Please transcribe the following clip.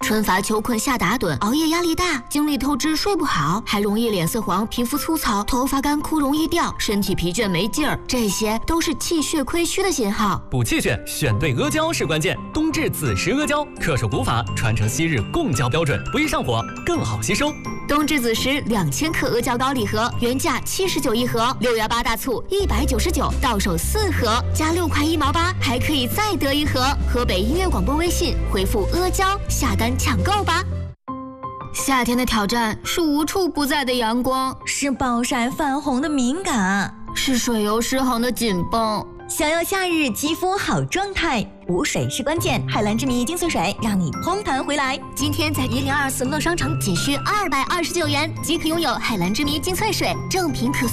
春乏秋困夏打盹，熬夜压力大，精力透支睡不好，还容易脸色黄、皮肤粗糙、头发干枯容易掉，身体疲倦没劲儿，这些都是气血亏虚的信号。 补气血，选对阿胶是关键。冬至子时阿胶，恪守古法，传承昔日贡胶标准，不易上火，更好吸收。 冬至子时2000克阿胶膏礼盒，原价79一盒，6月8大促199，到手4盒，加6块1毛8，还可以再得一盒。河北音乐广播微信回复阿胶下单抢购吧。夏天的挑战是无处不在的阳光， 是暴晒泛红的敏感， 是水油失衡的紧绷。 想要夏日肌肤好状态，补水是关键。海蓝之谜精粹水让你嘭弹回来。 今天在1024乐商城仅需229元即可拥有海蓝之谜精粹水，正品可